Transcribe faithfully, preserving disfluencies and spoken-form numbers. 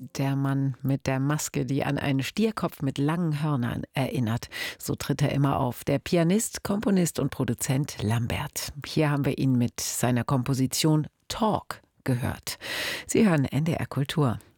Der Mann mit der Maske, die an einen Stierkopf mit langen Hörnern erinnert. So tritt er immer auf. Der Pianist, Komponist und Produzent Lambert. Hier haben wir ihn mit seiner Komposition Talk gehört. Sie hören N D R Kultur.